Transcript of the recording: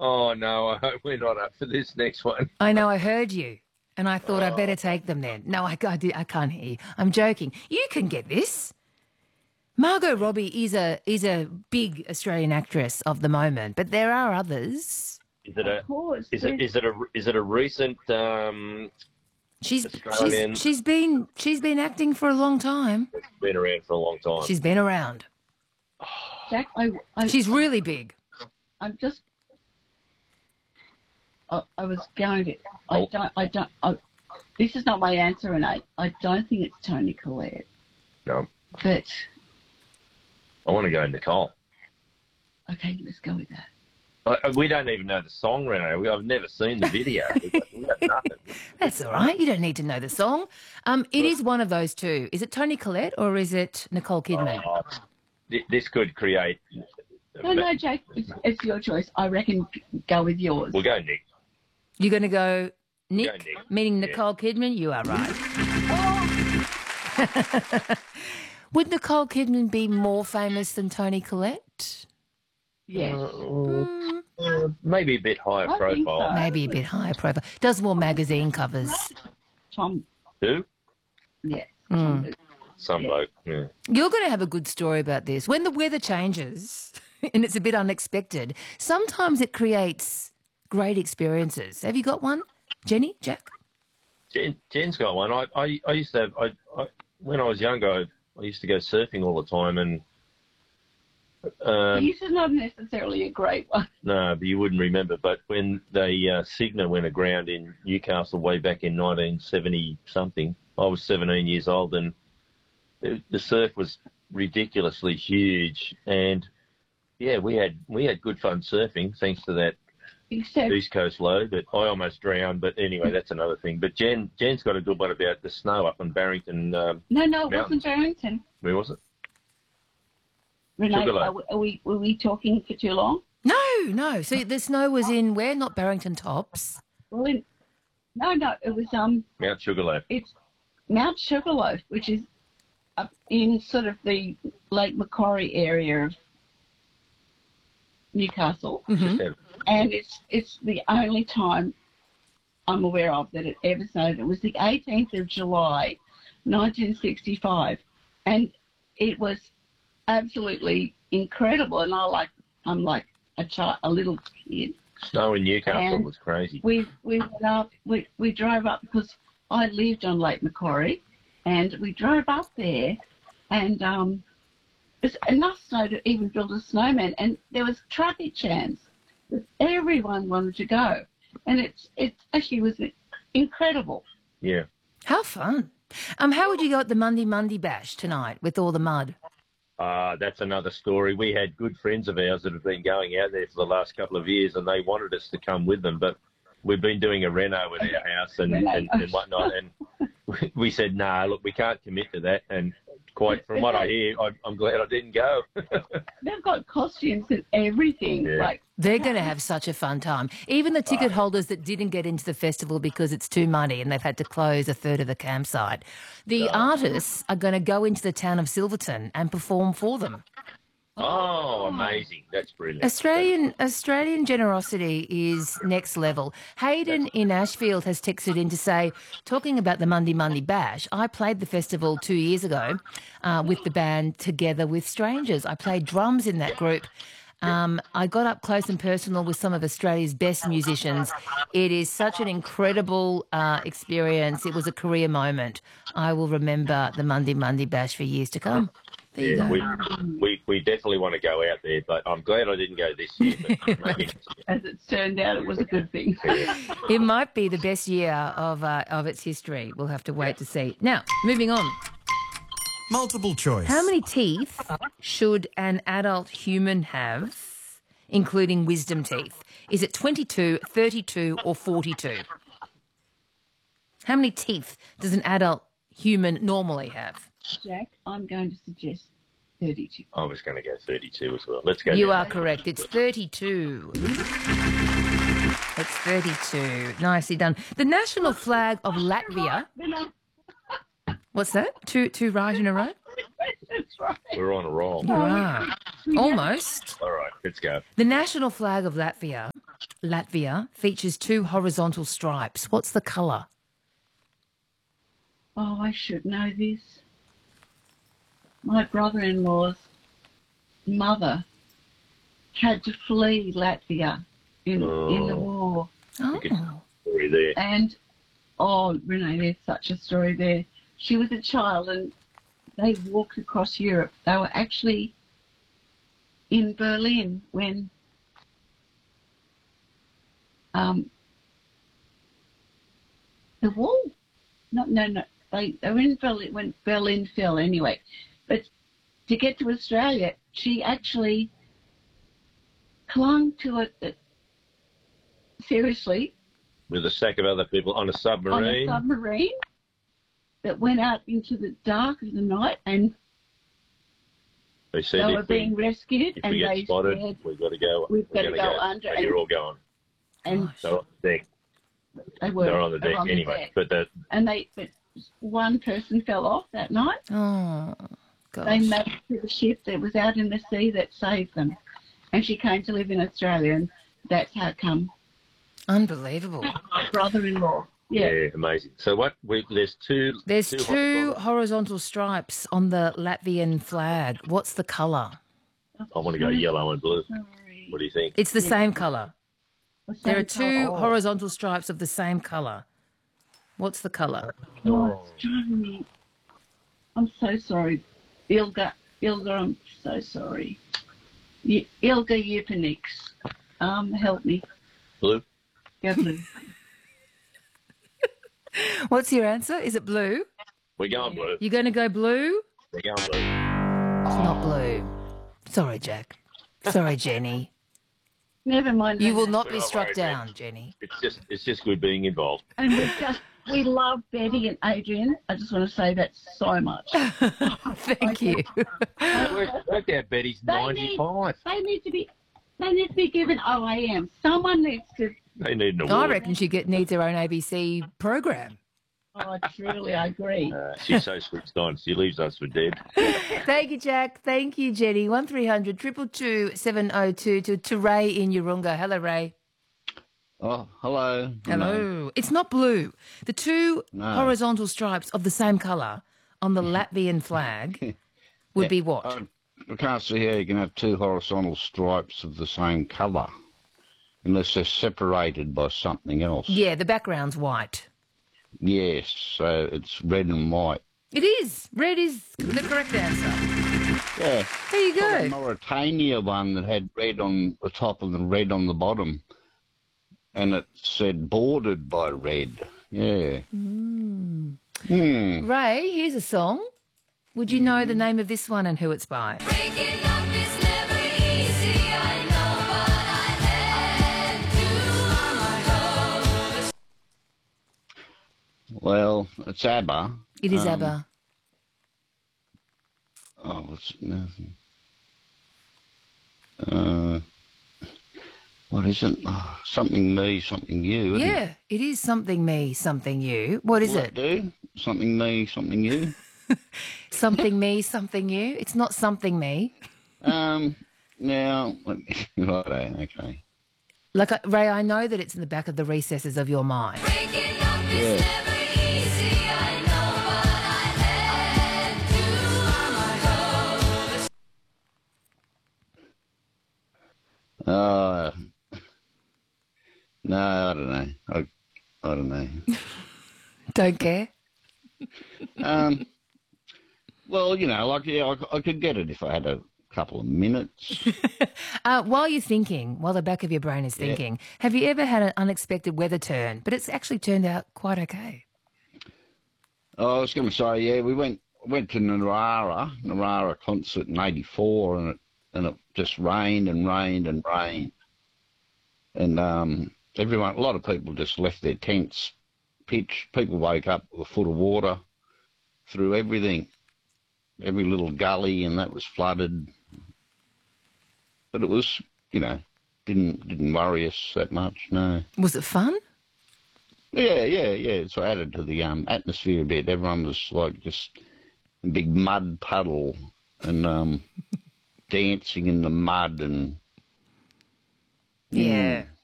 Oh, no, I hope we're not up for this next one. I know, I heard you, and I thought I'd better take them then. No, I can't hear you. I'm joking. You can get this. Margot Robbie is a big Australian actress of the moment, but there are others. Is it a recent Australian? She's been acting for a long time. It's been around for a long time. She's been around. Jack, She's really big. I'm just. I was going to. This is not my answer, and I don't think it's Toni Collette. No. But. I want to go Nicole. Okay, let's go with that. We don't even know the song, Reno. I've never seen the video. We have nothing. That's all right. You don't need to know the song. It is one of those two. Is it Toni Collette or is it Nicole Kidman? This could create... No, Jack, it's your choice. I reckon go with yours. We'll go Nick. You're going to go Nick, Go Nick. meaning Nicole Kidman? You are right. Would Nicole Kidman be more famous than Toni Collette? Yes. Maybe a bit higher I think profile. so. Maybe a bit higher profile. Does more magazine covers. Tom. Who? Yeah. Some bloke. Yeah. You're going to have a good story about this. When the weather changes and it's a bit unexpected, sometimes it creates great experiences. Have you got one, Jenny, Jack? Jen's got one. I used to have... when I was younger, I used to go surfing all the time, and This is not necessarily a great one. no, but you wouldn't remember. But when the Cigna went aground in Newcastle way back in 1970 something, I was 17 years old, and the surf was ridiculously huge, and yeah, we had good fun surfing thanks to that Except, East Coast low. But I almost drowned. But anyway, that's another thing. But Jen's got a good one about the snow up in Barrington. no, it wasn't Barrington. Where was it? Renee, Sugarloaf. were we talking for too long? No. So the snow was in where? Not Barrington Tops. Well, no, it was Mount Sugarloaf. it's Mount Sugarloaf, which is up in sort of the Lake Macquarie area of Newcastle, Just had- and it's the only time I'm aware of that it ever snowed. It was the 18th of July, 1965, and it was absolutely incredible. And I'm like a little kid. Snow in Newcastle And was crazy. We went up. We drove up because I lived on Lake Macquarie, and we drove up there, and there's enough snow to even build a snowman, and there was traffic jams. Everyone wanted to go, and it actually was incredible. Yeah. How fun. How would you go at the Monday Bash tonight with all the mud? That's another story. We had good friends of ours that have been going out there for the last couple of years, and they wanted us to come with them, but we've been doing a reno at our house and whatnot, and we said, nah, look, we can't commit to that, and quite from what I hear, I'm glad I didn't go. They've got costumes and everything. Yeah. Like, They're going to have such a fun time. Even the ticket holders that didn't get into the festival because it's too muddy and they've had to close a third of the campsite. The artists are going to go into the town of Silverton and perform for them. Oh, amazing. That's brilliant. Australian generosity is next level. Hayden in Ashfield has texted in to say, talking about the Monday Bash, I played the festival 2 years ago with the band Together with Strangers. I played drums in that group. I got up close and personal with some of Australia's best musicians. It is such an incredible experience. It was a career moment. I will remember the Monday Bash for years to come. There you Yeah, go. we definitely want to go out there, but I'm glad I didn't go this year. But maybe next year. as it turned out, it was a good thing. It might be the best year of its history. We'll have to wait to see. Now, moving on. Multiple choice. How many teeth should an adult human have, including wisdom teeth? Is it 22, 32 or 42? How many teeth does an adult human normally have? Jack, I'm going to suggest 32. I was going to go 32 as well. Let's go. You there. are correct. It's 32. It's 32. Nicely done. The national flag of Latvia. What's that? Two right in a row? That's right. We're on a roll. You are. Almost. All right, let's go. The national flag of Latvia Latvia features 2 horizontal stripes. What's the colour? Oh, I should know this. My brother-in-law's mother had to flee Latvia in the war. Oh. Story there. And, Renee, there's such a story there. She was a child and they walked across Europe. They were actually in Berlin when the wall. No. They were in Berlin when Berlin fell anyway. But to get to Australia, she actually clung to it seriously. With a sack of other people on a submarine. On a submarine that went out into the dark of the night, and They said they were if we, being rescued, if and we get they spotted, said, we've got to go. "We've got to we're go gonna under." And you're all going. And They're on the deck. they were. They're on the they were deck on the anyway. deck. But But one person fell off that night. Oh, gosh. They made it to the ship that was out in the sea that saved them, and she came to live in Australia, and that's how come. Unbelievable. My brother-in-law. yeah, Yeah. amazing. So what? There's two. There's two two horizontal stripes on the Latvian flag. What's the colour? I want to go yellow and blue. Sorry. What do you think? It's the same colour. There are two Oh, horizontal stripes of the same colour. What's the colour? oh, it's driving me. I'm so sorry. Ilga, I'm so sorry. Ilga Eupenix. Help me. Blue. Go blue. What's your answer? Is it blue? We're going blue. You're going to go blue? We're going blue. It's not blue. Sorry, Jack. Sorry, Jenny. Never mind. You that. will not We're be not struck worried, down, Jenny. It's just good being involved. And we love Betty and Adrian. I just want to say that so much. Thank you. Worked out Betty's They need- 95. They need to be given OAM. Someone needs to. They need an I award. reckon she needs her own ABC program. Oh, truly, I agree. She's so switched on. She leaves us for dead. Thank you, Jack. Thank you, Jenny. 1300 222 702 to Ray in Urunga. Hello, Ray. Oh, hello. Hello. It's not blue. The two No. horizontal stripes of the same colour on the Latvian flag would be what? I can't see how you can have two horizontal stripes of the same colour unless they're separated by something else. Yeah, the background's white. Yes, so it's red and white. It is. Red is the correct answer. Yeah. There you The go. Mauritania one that had red on the top and red on the bottom. And it said bordered by red. Yeah. Ray, here's a song. Would you know the name of this one and who it's by? Breaking up is never easy, I know, but I had to. Well, it's ABBA. It is ABBA. Oh, what's it? Nothing. What is it? Oh, something me, something you. Isn't Yeah, it is Something Me, Something You. What is it? it? Do something me, something you. Something Me, Something You. It's not Something Me. Now, let me. Righto, okay. Like, Ray, I know that it's in the back of the recesses of your mind. Breaking up is Yeah. never easy, I know, but I had to. No, I don't know. I don't know. Don't care. Well, you know, like, yeah, I could get it if I had a couple of minutes. While you're thinking, while the back of your brain is thinking, have you ever had an unexpected weather turn, but it's actually turned out quite okay? I was going to say, yeah, we went to Narara concert in '84, and it just rained and rained and rained, and a lot of people just left their tents pitched. People woke up with a foot of water through everything, every little gully, and that was flooded. But it was, you know, didn't worry us that much. No. Was it fun? Yeah. So it added to the atmosphere a bit. Everyone was like just a big mud puddle and dancing in the mud and Yeah.